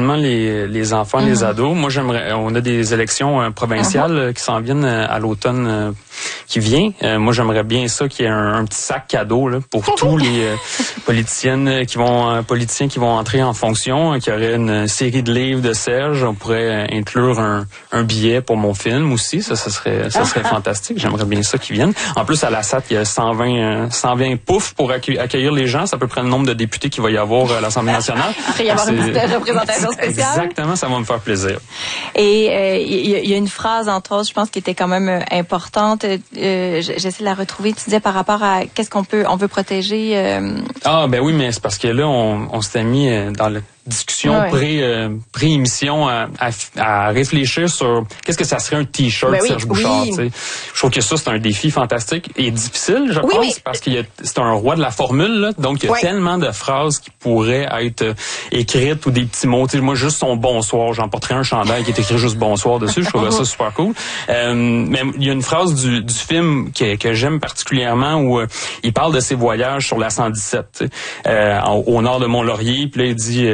certainement les enfants, les ados. Moi, on a des élections provinciales qui s'en viennent à l'automne qui vient. Moi, j'aimerais bien ça qu'il y ait un petit sac cadeau là, pour tous les politiciens qui vont entrer en fonction, qu'il y aurait une série de livres de Serge. On pourrait inclure un billet pour mon film aussi. Ça serait fantastique. J'aimerais bien ça qu'ils viennent. En plus, à la SAT, il y a 120 poufs pour accueillir les gens. C'est à peu près le nombre de députés qu'il va y avoir à l'Assemblée nationale. Il va y avoir une petite représentation spéciale. Exactement, ça va me faire plaisir. Et il y a une phrase, entre autres, je pense, qui était quand même importante. J'essaie de la retrouver. Tu disais par rapport à qu'est-ce on veut protéger. Ben oui, mais c'est parce que là, on s'était mis dans le discussion pré-émission à réfléchir sur qu'est-ce que ça serait un t-shirt Serge Bouchard. Oui. Je trouve que ça, c'est un défi fantastique et difficile, je pense, parce que c'est un roi de la formule, là, donc il y a tellement de phrases qui pourraient être écrites ou des petits mots. Moi, juste son bonsoir, j'en porterais un chandail qui est écrit juste bonsoir dessus, je trouve ça super cool. Mais il y a une phrase du film que j'aime particulièrement où il parle de ses voyages sur la 117, au nord de Mont-Laurier, puis là, il dit...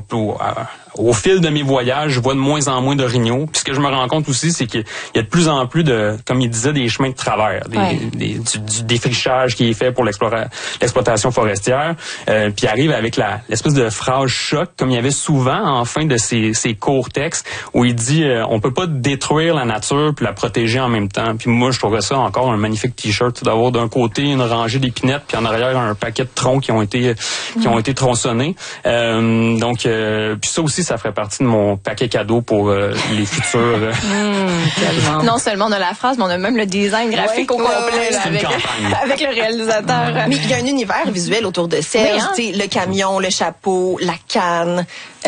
au fil de mes voyages, je vois de moins en moins d'orignaux. Puis ce que je me rends compte aussi, c'est qu'il y a de plus en plus de, comme il disait, des chemins de travers, du défrichage qui est fait pour l'exploitation forestière. Puis il arrive avec l'espèce de phrase choc, comme il y avait souvent en fin de ces courts textes, où il dit on peut pas détruire la nature puis la protéger en même temps. Puis moi, je trouverais ça encore un magnifique t-shirt, d'avoir d'un côté une rangée d'épinettes, puis en arrière un paquet de troncs qui ont été tronçonnés. Donc, puis ça aussi, ça ferait partie de mon paquet cadeau pour les futurs. Non seulement on a la phrase, mais on a même le design graphique au complet avec le réalisateur. Mais il y a un univers visuel autour de Serge, le camion, le chapeau, la canne.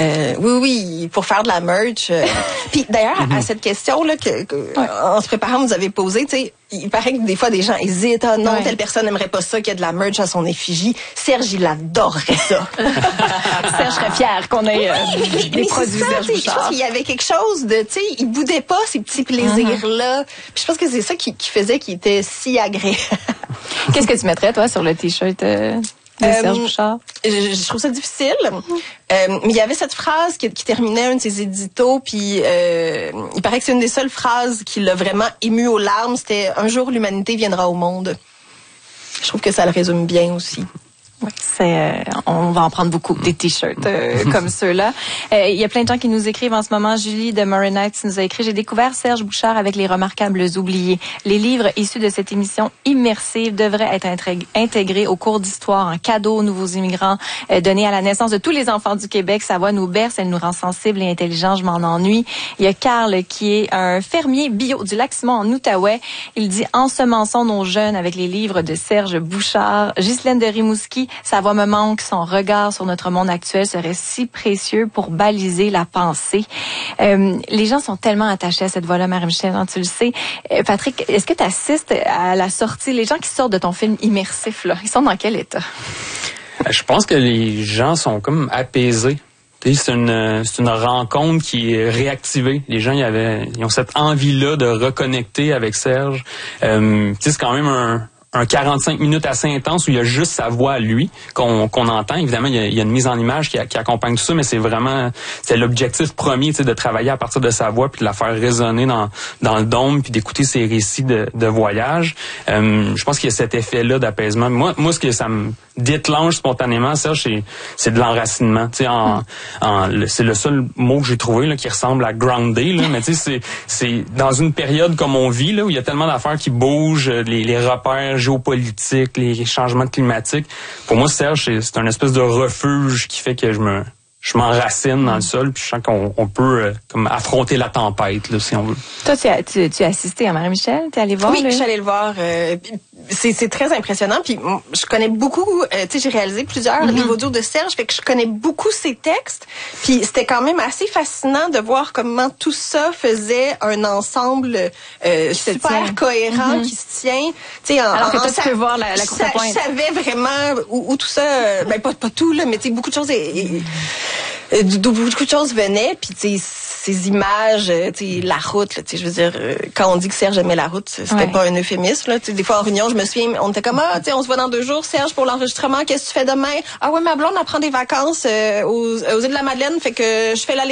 Oui, pour faire de la merch. Puis d'ailleurs, à cette question-là en se préparant, vous avez posé, tu sais, il paraît que des fois, des gens hésitent. Ah non, telle personne n'aimerait pas ça, qu'il y a de la merch à son effigie. Serge, il adorerait ça. Serge serait fier qu'on ait des produits Serge Bouchard. Je pense qu'il y avait quelque chose de, tu sais, il boudait pas ces petits plaisirs-là. Puis je pense que c'est ça qui faisait qu'il était si agréable. Qu'est-ce que tu mettrais, toi, sur le t-shirt de Serge Bouchard? Je trouve ça difficile. Mais il y avait cette phrase qui terminait un de ses éditos, puis il paraît que c'est une des seules phrases qui l'a vraiment ému aux larmes. C'était « Un jour, l'humanité viendra au monde ». Je trouve que ça le résume bien aussi. Oui, on va en prendre beaucoup des t-shirts comme ceux-là. Il y a plein de gens qui nous écrivent en ce moment. Julie de Murray Nights nous a écrit: j'ai découvert Serge Bouchard avec Les Remarquables oubliés. Les livres issus de cette émission immersive devraient être intégrés au cours d'histoire en cadeau aux nouveaux immigrants donnés à la naissance de tous les enfants du Québec. Sa voix nous berce, elle nous rend sensibles et intelligents. Je m'en ennuie. Il y a Carl qui est un fermier bio du Lac-Simon en Outaouais. Il dit: ensemençons nos jeunes avec les livres de Serge Bouchard. Ghislaine de Rimouski: sa voix me manque, son regard sur notre monde actuel serait si précieux pour baliser la pensée. Les gens sont tellement attachés à cette voix-là, Marie-Michel, tu le sais. Patrick, est-ce que tu assistes à la sortie, les gens qui sortent de ton film immersif, là, ils sont dans quel état? Je pense que les gens sont comme apaisés. C'est une rencontre qui est réactivée. Les gens, ils ont cette envie-là de reconnecter avec Serge. C'est quand même un 45 minutes assez intense où il y a juste sa voix à lui qu'on entend. Évidemment, il y a une mise en image qui accompagne tout ça, mais c'est l'objectif premier, de travailler à partir de sa voix puis de la faire résonner dans le dôme puis d'écouter ses récits de voyage. Je pense qu'il y a cet effet-là d'apaisement. Moi, ce que ça me déclenche spontanément, Serge, c'est de l'enracinement. C'est le seul mot que j'ai trouvé là, qui ressemble à groundé, là, mais c'est dans une période comme on vit là où il y a tellement d'affaires qui bougent, les repères géopolitiques, les changements climatiques. Pour moi, Serge, c'est un espèce de refuge qui fait que je m'enracine dans le sol, puis je sens qu'on peut comme affronter la tempête, là, si on veut. Toi, tu as assisté à Marie-Michel? T'es allé voir? Oui, je suis allée le voir. C'est très impressionnant. Puis je connais beaucoup, j'ai réalisé plusieurs livres audio de Serge, fait que je connais beaucoup ses textes. Puis c'était quand même assez fascinant de voir comment tout ça faisait un ensemble super cohérent qui se tient. Alors que toi, tu peux voir la courte pointe. Je savais vraiment où tout ça, pas tout, là, mais beaucoup de choses d'où beaucoup de choses venaient, puis ces images, la route, là, je veux dire, quand on dit que Serge aimait la route, c'était pas un euphémisme, là, des fois en réunion, je me souviens, on était comme, on se voit dans 2 jours, Serge, pour l'enregistrement, qu'est-ce que tu fais demain? Ah ouais, ma blonde, elle prend des vacances aux îles de la Madeleine, fait que je fais la